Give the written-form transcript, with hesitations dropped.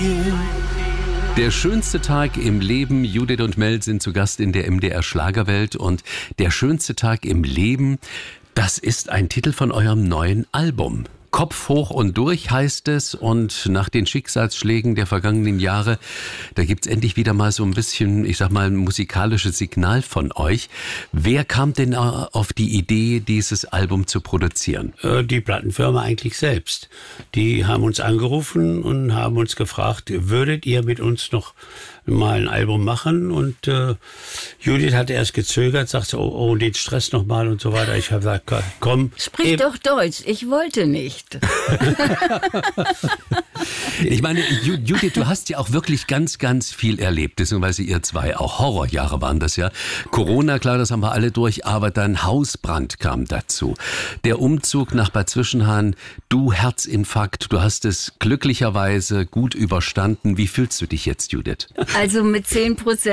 Der schönste Tag im Leben. Judith und Mel sind zu Gast in der MDR Schlagerwelt. Und der schönste Tag im Leben, das ist ein Titel von eurem neuen Album. Kopf hoch und durch heißt es, und nach den Schicksalsschlägen der vergangenen Jahre, da gibt's endlich wieder mal so ein bisschen, ich sag mal, ein musikalisches Signal von euch. Wer kam denn auf die Idee, dieses Album zu produzieren? Die Plattenfirma eigentlich selbst. Die haben uns angerufen und haben uns gefragt, würdet ihr mit uns noch mal ein Album machen? Und Judith hatte erst gezögert, sagte, oh, den Stress noch mal und so weiter. Ich habe gesagt, komm. Sprich doch Deutsch, ich wollte nicht. Ich meine, Judith, du hast ja auch wirklich ganz, ganz viel erlebt, beziehungsweise ihr zwei, auch Horrorjahre waren das ja. Corona, klar, das haben wir alle durch, aber dann Hausbrand kam dazu. Der Umzug nach Bad Zwischenhahn, du Herzinfarkt, du hast es glücklicherweise gut überstanden. Wie fühlst du dich jetzt, Judith? Also mit 10%